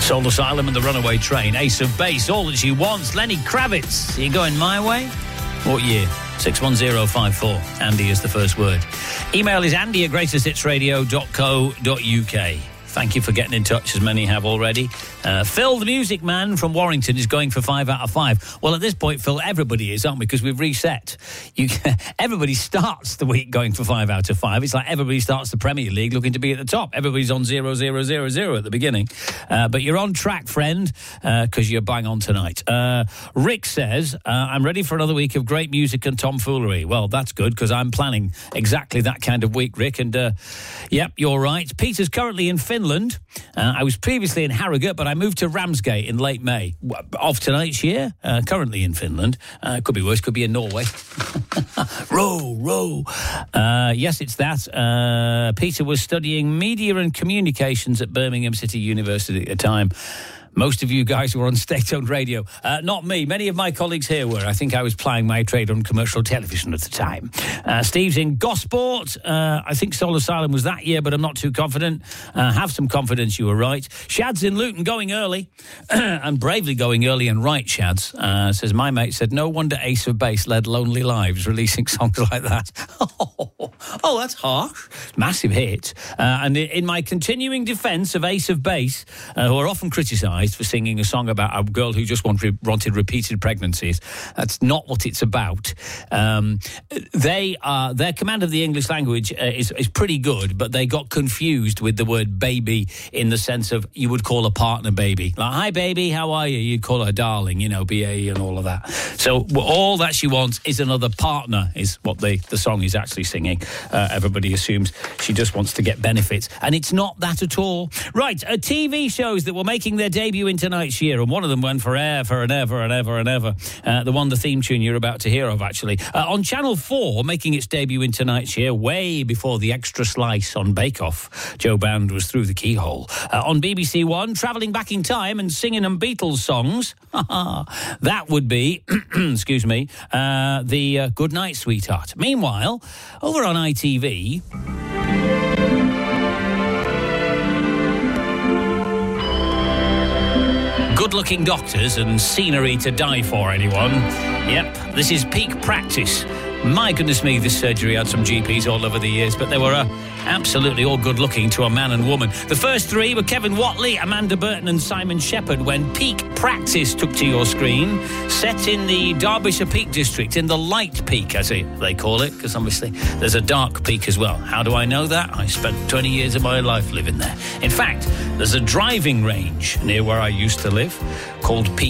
Soul Asylum and the Runaway Train. Ace of Base, All That She Wants. Lenny Kravitz, are you going my way? What year? 61054. Andy is the first word. Email is andy@greatesthitsradio.co.uk. Thank you for getting in touch, as many have already. Phil, the music man from Warrington, is going for 5 out of 5. Well, at this point, Phil, everybody is, aren't we? Because we've reset. Everybody starts the week going for 5 out of 5. It's like everybody starts the Premier League looking to be at the top. Everybody's on 0, 0, 0, 0 at the beginning. But you're on track, friend, because you're bang on tonight. Rick says, I'm ready for another week of great music and tomfoolery. Well, that's good, because I'm planning exactly that kind of week, Rick. And, yep, you're right. Peter's currently in Finland. I was previously in Harrogate, but I moved to Ramsgate in late May of tonight's year. Currently in Finland. Could be worse, could be in Norway. Row. Yes, it's that. Peter was studying media and communications at Birmingham City University at the time. Most of you guys were on state-owned radio. Not me. Many of my colleagues here were. I think I was plying my trade on commercial television at the time. Steve's in Gosport. I think Soul Asylum was that year, but I'm not too confident. Have some confidence, you were right. Shad's in Luton, going early. And bravely going early and right, Shad's. Says, my mate said, no wonder Ace of Base led Lonely Lives, releasing songs like that. Oh, that's harsh. Massive hit. And in my continuing defence of Ace of Base, who are often criticised for singing a song about a girl who just wanted repeated pregnancies. That's not what it's about. Their command of the English language is pretty good, but they got confused with the word baby in the sense of you would call a partner baby. Like, hi, baby, how are you? You'd call her darling, B-A-E and all of that. So all that she wants is another partner is what the song is actually singing. Everybody assumes she just wants to get benefits, and it's not that at all. Right, TV shows that were making their debut in tonight's year, and one of them went for ever and ever and ever and ever. The theme tune you're about to hear of, actually. On Channel 4, making its debut in tonight's year, way before the extra slice on Bake Off. Joe Band was Through the Keyhole. On BBC One, travelling back in time and singing them Beatles songs. That would be, excuse me, the Good Night, Sweetheart. Meanwhile, over on ITV... good-looking doctors and scenery to die for, anyone? Yep, this is peak practice. My goodness me, this surgery had some GPs all over the years, but they were absolutely all good-looking to a man and woman. The first three were Kevin Whatley, Amanda Burton and Simon Shepherd when Peak Practice took to your screen, set in the Derbyshire Peak District, in the Light Peak, as they call it, because obviously there's a dark peak as well. How do I know that? I spent 20 years of my life living there. In fact, there's a driving range near where I used to live called Peak